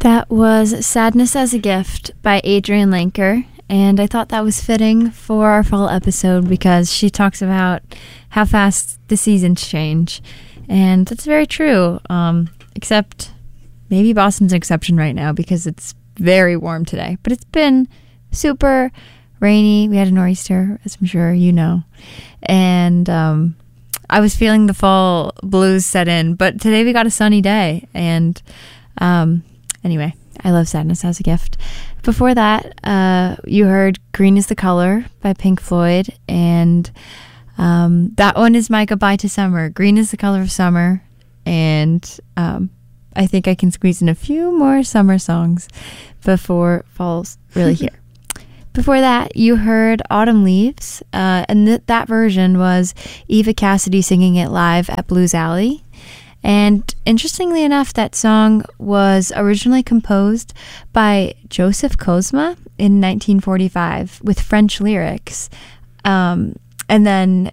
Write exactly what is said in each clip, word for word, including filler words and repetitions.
That was Sadness as a Gift by Adrienne Lenker, and I thought that was fitting for our fall episode because she talks about how fast the seasons change, and that's very true, um, except maybe Boston's an exception right now because it's very warm today, but it's been super rainy. We had a nor'easter, as I'm sure you know, and um, I was feeling the fall blues set in, but today we got a sunny day, and um, anyway, I love Sadness as a Gift. Before that, uh, you heard Green is the Color by Pink Floyd, and um, that one is my goodbye to summer. Green is the color of summer, and um, I think I can squeeze in a few more summer songs before fall's really here. Before that, you heard Autumn Leaves, uh, and th- that version was Eva Cassidy singing it live at Blues Alley. And interestingly enough, that song was originally composed by Joseph Kozma in nineteen forty-five with French lyrics. Um, and then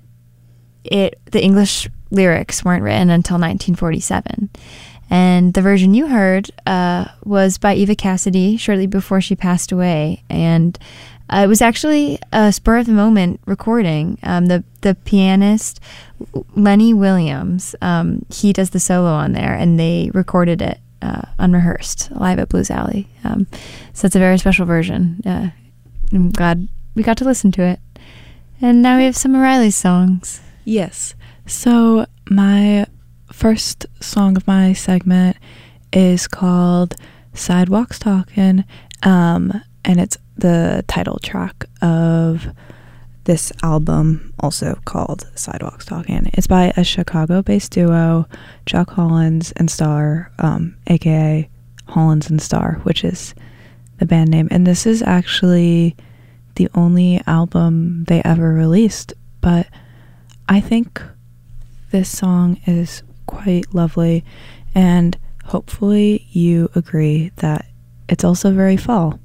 it the English lyrics weren't written until nineteen forty-seven. And the version you heard uh, was by Eva Cassidy shortly before she passed away. And uh, it was actually a spur of the moment recording. Um, the the pianist Lenny Williams, um, he does the solo on there, and they recorded it uh, unrehearsed live at Blues Alley. Um, so it's a very special version. Uh, I'm glad we got to listen to it. And now we have some of Riley's songs. Yes. So my first song of my segment is called Sidewalks Talkin', um, and it's the title track of this album, also called Sidewalks Talkin'. It's by a Chicago-based duo, Chuck Hollins and Star, um, aka Hollins and Star, which is the band name. And this is actually the only album they ever released, but I think this song is quite lovely, and hopefully you agree that it's also very fall.